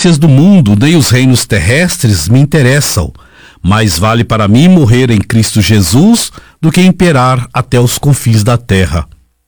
delícias do mundo, nem os reinos terrestres me interessam. Mais vale para mim morrer em Cristo Jesus do que imperar até os confins da terra.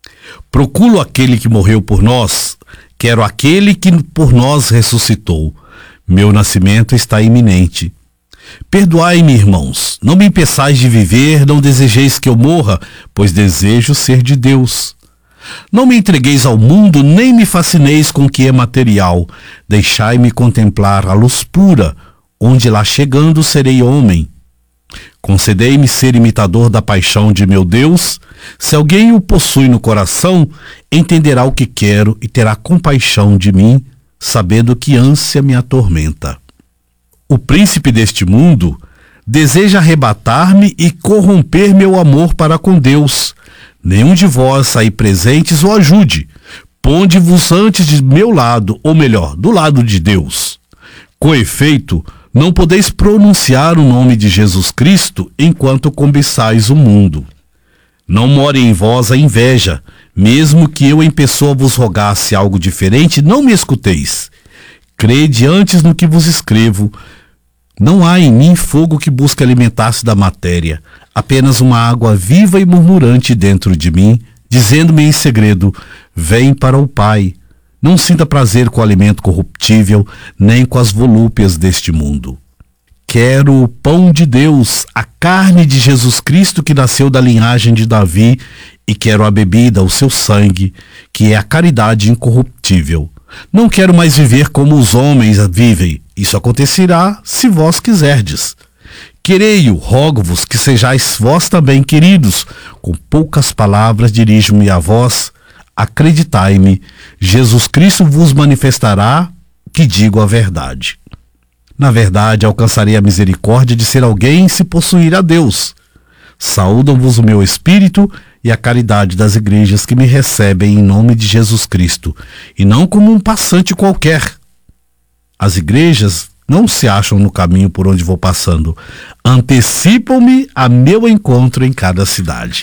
Procuro aquele que morreu por nós, quero aquele que por nós ressuscitou. Meu nascimento está iminente. Perdoai-me, irmãos, não me impeçais de viver, não desejeis que eu morra, pois desejo ser de Deus. Não me entregueis ao mundo, nem me fascineis com o que é material. Deixai-me contemplar a luz pura, onde lá chegando serei homem. Concedei-me ser imitador da paixão de meu Deus. Se alguém o possui no coração, entenderá o que quero e terá compaixão de mim, sabendo que ânsia me atormenta. O príncipe deste mundo deseja arrebatar-me e corromper meu amor para com Deus. Nenhum de vós aí presentes o ajude. Ponde-vos antes de meu lado, ou melhor, do lado de Deus. Com efeito, não podeis pronunciar o nome de Jesus Cristo enquanto cobiçais o mundo. Não more em vós a inveja, mesmo que eu em pessoa vos rogasse algo diferente, não me escuteis. Crede antes no que vos escrevo. Não há em mim fogo que busque alimentar-se da matéria, apenas uma água viva e murmurante dentro de mim, dizendo-me em segredo: vem para o Pai. Não sinta prazer com o alimento corruptível, nem com as volúpias deste mundo. Quero o pão de Deus, a carne de Jesus Cristo que nasceu da linhagem de Davi, e quero a bebida, o seu sangue, que é a caridade incorruptível. Não quero mais viver como os homens vivem. Isso acontecerá se vós quiserdes. Querei-o, rogo-vos que sejais vós também queridos. Com poucas palavras dirijo-me a vós. Acreditai-me, Jesus Cristo vos manifestará que digo a verdade. Na verdade, alcançarei a misericórdia de ser alguém se possuir a Deus. Saúdam-vos o meu espírito e a caridade das igrejas que me recebem em nome de Jesus Cristo, e não como um passante qualquer. As igrejas não se acham no caminho por onde vou passando. Antecipam-me a meu encontro em cada cidade.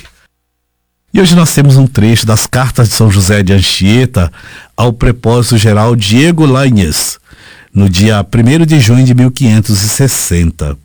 E hoje nós temos um trecho das cartas de São José de Anchieta ao prepósito geral Diego Lainez, no dia 1º de junho de 1560.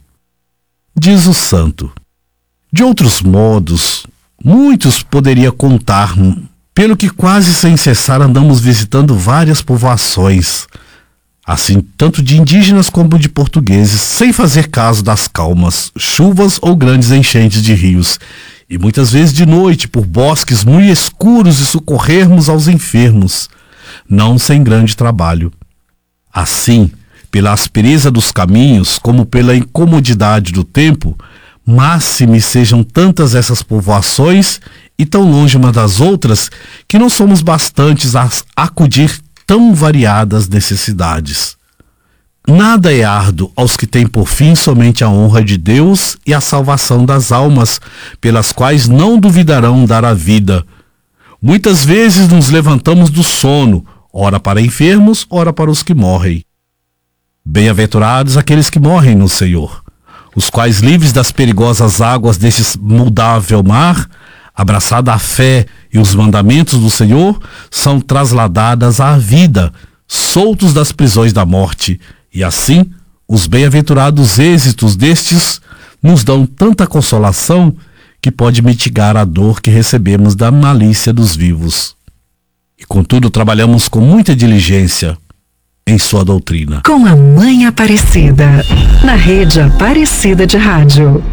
Diz o santo: de outros modos, muitos poderia contar, pelo que quase sem cessar andamos visitando várias povoações, assim tanto de indígenas como de portugueses, sem fazer caso das calmas, chuvas ou grandes enchentes de rios, e muitas vezes de noite por bosques muito escuros e socorrermos aos enfermos, não sem grande trabalho. Assim, pela aspereza dos caminhos, como pela incomodidade do tempo, máxime sejam tantas essas povoações e tão longe uma das outras, que não somos bastantes a acudir tão variadas necessidades. Nada é árduo aos que têm por fim somente a honra de Deus e a salvação das almas, pelas quais não duvidarão dar a vida. Muitas vezes nos levantamos do sono, ora para enfermos, ora para os que morrem. Bem-aventurados aqueles que morrem no Senhor, os quais, livres das perigosas águas deste mudável mar, abraçada a fé e os mandamentos do Senhor, são trasladadas à vida, soltos das prisões da morte, e assim os bem-aventurados êxitos destes nos dão tanta consolação que pode mitigar a dor que recebemos da malícia dos vivos. E contudo trabalhamos com muita diligência em sua doutrina. Com a Mãe Aparecida, na Rede Aparecida de Rádio.